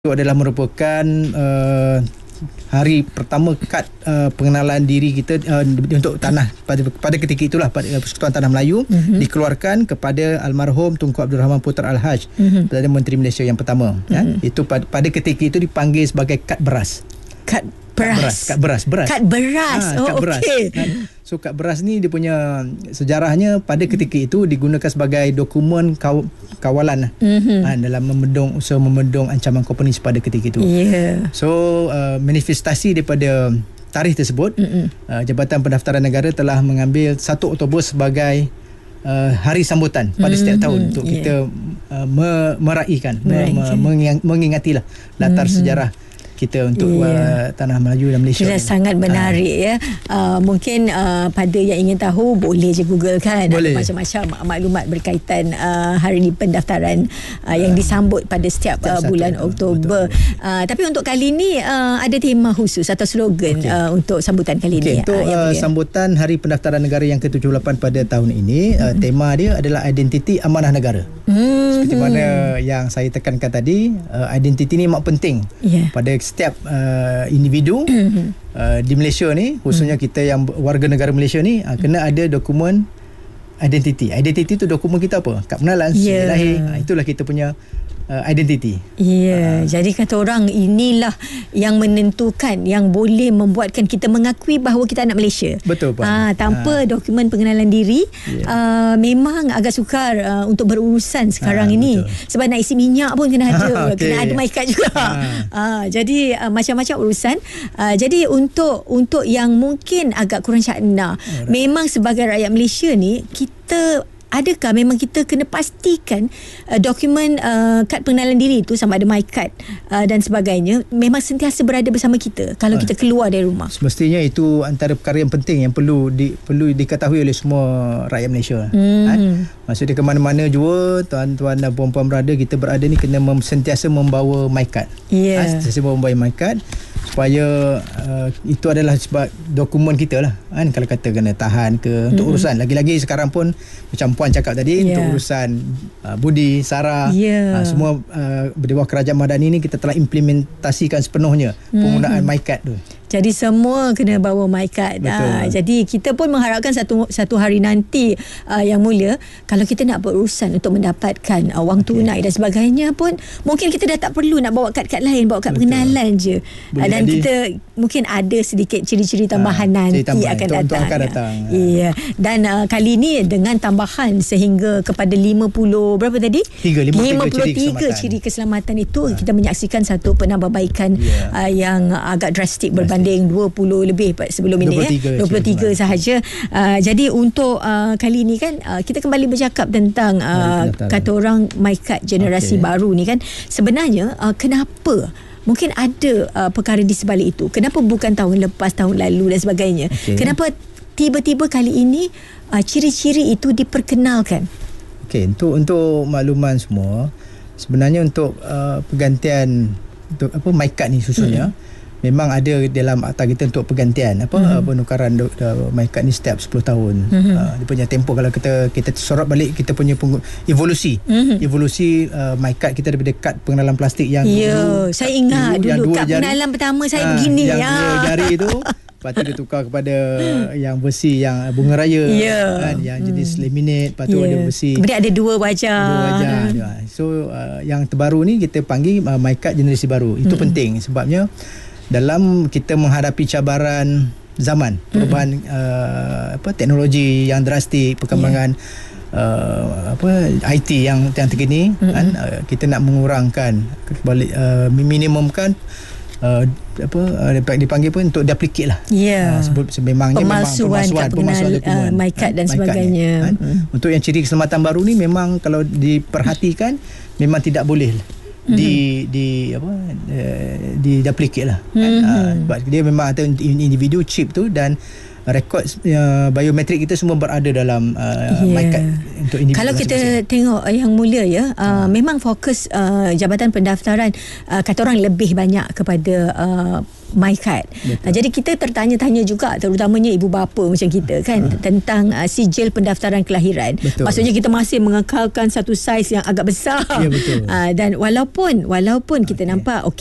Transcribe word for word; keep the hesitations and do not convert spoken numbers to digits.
Itu adalah merupakan uh, hari pertama kad uh, pengenalan diri kita uh, untuk tanah pada pada ketika itulah pada Persekutuan Tanah Melayu mm-hmm. dikeluarkan kepada almarhum Tunku Abdul Rahman Putra Al-Haj, mm-hmm. Perdana Menteri Malaysia yang pertama. Mm-hmm. Ya, itu pada, pada ketika itu dipanggil sebagai kad beras. Kad beras. Kad beras, beras. Kad beras. Ha, oh, kad beras. Okey. So kad beras ni dia punya sejarahnya pada ketika itu digunakan sebagai dokumen kaw, kawalan mm-hmm. ha, dalam membendung usaha membendung ancaman komunis pada ketika itu. Yeah. So uh, manifestasi daripada tarikh tersebut, mm-hmm. uh, Jabatan Pendaftaran Negara telah mengambil satu Oktober sebagai uh, hari sambutan pada setiap mm-hmm. tahun untuk yeah. kita uh, me- meraihkan, me- me- mengingatilah latar mm-hmm. sejarah kita untuk yeah. uh, Tanah Melayu dan Malaysia. Sudah sangat menarik ha. ya. Uh, mungkin uh, pada yang ingin tahu boleh je Google kan. Boleh. Ada macam-macam maklumat berkaitan uh, hari pendaftaran uh, yang disambut pada setiap uh, bulan itu. Oktober. Uh, tapi untuk kali ini uh, ada tema khusus atau slogan okay. uh, untuk sambutan kali okay. ini. Untuk uh, sambutan Hari Pendaftaran Negara yang ke tujuh puluh lapan pada tahun ini, uh, hmm. tema dia adalah identiti amanah negara. Hmm. Seperti mana yang saya tekankan tadi, uh, identiti ni amat penting yeah. pada setiap uh, individu mm-hmm. uh, di Malaysia ni, khususnya mm. kita yang warga negara Malaysia ni uh, kena ada dokumen identiti. Identiti tu dokumen kita apa? Kad pengenalan, yeah. lahir. Uh, itulah kita punya uh, identiti. Ya, yeah. uh. jadi kata orang inilah yang menentukan, yang boleh membuatkan kita mengakui bahawa kita anak Malaysia. Betul Pak. Uh, tanpa uh. dokumen pengenalan diri, yeah. uh, memang agak sukar uh, untuk berurusan sekarang uh, ini. Betul. Sebab nak isi minyak pun kena ada, okay. kena ada MyKad juga. Uh. Uh, jadi uh, macam-macam urusan. Uh, jadi untuk untuk yang mungkin agak kurang syakna, right. memang sebagai rakyat Malaysia ni kita adakah memang kita kena pastikan uh, dokumen uh, kad pengenalan diri itu sama ada MyKad uh, dan sebagainya memang sentiasa berada bersama kita kalau kita keluar dari rumah. Semestinya itu antara perkara yang penting yang perlu di, perlu diketahui oleh semua rakyat Malaysia. Hmm. Kan? Maksudnya ke mana-mana jua tuan-tuan dan puan-puan berada, kita berada ni kena mem, sentiasa membawa MyKad. Yeah. Ha, sentiasa membawa MyKad supaya uh, itu adalah sebab dokumen kita lah kan, kalau kata kena tahan ke mm-hmm. untuk urusan, lagi-lagi sekarang pun macam puan cakap tadi, yeah. untuk urusan uh, budi sara, yeah. uh, semua uh, di bawah kerajaan Madani ni kita telah implementasikan sepenuhnya mm-hmm. penggunaan MyKad tu. Jadi semua kena bawa MyKad. Ha, jadi kita pun mengharapkan satu satu hari nanti uh, yang mulia, kalau kita nak berurusan untuk mendapatkan uh, wang okay. tunai dan sebagainya pun, mungkin kita dah tak perlu nak bawa kad-kad lain, bawa kad pengenalan je. Uh, dan jadi, kita mungkin ada sedikit ciri-ciri tambahan ha, nanti tambahan. akan datang. Akan datang. Iya. Dan uh, kali ini dengan tambahan sehingga kepada lima puluh berapa tadi? lima puluh tiga ciri keselamatan itu, ha. kita menyaksikan satu penambahbaikan yeah. uh, yang agak drastik berbanding dua puluh lebih sebelum ini ya. dua puluh tiga sahaja. Uh, jadi untuk uh, kali ini kan uh, kita kembali bercakap tentang uh, kata orang MyKad generasi okay. baru ni kan. Sebenarnya uh, kenapa mungkin ada uh, perkara di sebalik itu? Kenapa bukan tahun lepas, tahun lalu dan sebagainya? Okay. Kenapa tiba-tiba kali ini uh, ciri-ciri itu diperkenalkan? Okey, untuk untuk makluman semua, sebenarnya untuk uh, pergantian untuk apa MyKad ni susunya hmm. memang ada dalam akta kita untuk pergantian apa mm-hmm. penukaran uh, MyKad ni setiap sepuluh tahun. Mm-hmm. Uh, dia punya tempoh, kalau kita kita sorot balik kita punya penggu, evolusi. Mm-hmm. Evolusi uh, MyKad kita daripada kad pengenalan plastik yang yeah, dulu saya ingat dulu, dulu kad pengenalan pertama saya uh, begini yang ya. Yang jari tu lepas tu dia tukar kepada yang besi yang bunga raya yeah. kan, yang jenis hmm. laminate, lepas tu yeah. ada besi. Kemudian ada dua wajah. Dua wajah. Hmm. So uh, yang terbaru ni kita panggil uh, MyKad generasi baru. Itu hmm. penting sebabnya dalam kita menghadapi cabaran zaman, perubahan mm-hmm. uh, apa teknologi yang drastik, perkembangan yeah. uh, apa I T yang yang terkini mm-hmm. kan, uh, kita nak mengurangkan balik uh, minimumkan uh, apa uh, dipanggil pun untuk duplicate lah. Ya. Yeah. Uh, sememangnya pemalsuan, memang pemalsuan pemalsuan dokumen, uh, MyKad dan sebagainya. Kan? Mm-hmm. Untuk yang ciri keselamatan baru ni memang kalau diperhatikan memang tidak boleh Mm-hmm. di di apa uh, di duplicate lah. Mm-hmm. Uh, sebab dia memang ada individu chip tu dan rekod uh, biometrik kita semua berada dalam uh, yeah. MyKad untuk individu. Kalau kita tengok yang mulia ya, uh, hmm. memang fokus uh, Jabatan Pendaftaran uh, kata orang lebih banyak kepada uh, MyKad. Uh, jadi kita tertanya-tanya juga, terutamanya ibu bapa macam kita kan, uh. tentang uh, sijil pendaftaran kelahiran. Betul. Maksudnya kita masih mengekalkan satu saiz yang agak besar. Ya, betul. Uh, dan walaupun walaupun kita okay. nampak okay,